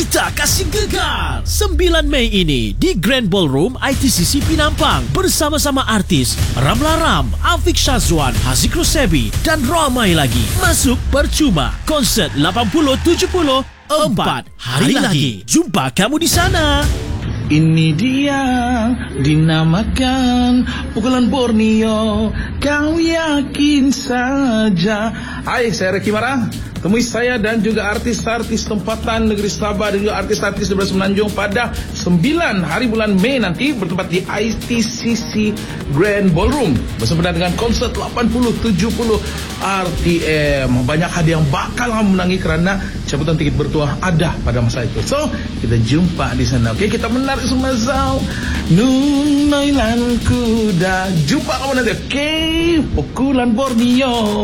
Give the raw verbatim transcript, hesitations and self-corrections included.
Kita kasih gegar sembilan Mei ini di Grand Ballroom I T C C Pinampang bersama-sama artis Ramla Ram, Afiq Syazwan, Haziq Rosebi dan ramai lagi. Masuk percuma. Konsert lapan puluh tujuh puluh empat hari lagi. Jumpa kamu di sana. Ini dia dinamakan pukulan Borneo. Kau yakin saja. Hai, saya Reki Marah. Temui saya dan juga artis-artis tempatan negeri Sabah dan juga artis-artis di Semenanjung pada sembilan hari bulan Mei nanti bertempat di I T C C Grand Ballroom bersempena dengan konsert lapan puluh tujuh puluh R T M. Banyak hadiah yang bakal kamu menangi kerana cabutan tiket bertuah ada pada masa itu. So, kita jumpa di sana. Okey, kita menarik semua zau. Nun noilan kuda. Jumpa kamu nanti. Okey, pukulan Borneo.